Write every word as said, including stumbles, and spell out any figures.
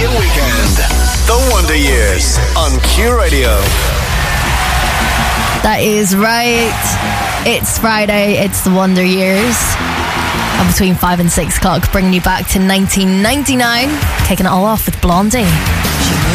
Friday weekend. The Wonder Years on Q Radio. That is right. It's Friday. It's the Wonder Years. And between five and six o'clock, bringing you back to nineteen ninety-nine, kicking it all off with Blondie.